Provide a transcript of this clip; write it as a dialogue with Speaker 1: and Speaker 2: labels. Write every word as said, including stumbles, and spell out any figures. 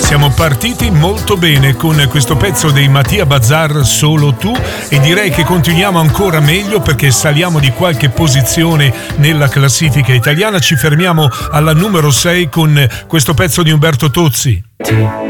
Speaker 1: Siamo partiti molto bene con questo pezzo dei Mattia Bazar, Solo tu, e direi che continuiamo ancora meglio perché saliamo di qualche posizione nella classifica italiana. Ci fermiamo alla numero sei con questo pezzo di Umberto Tozzi.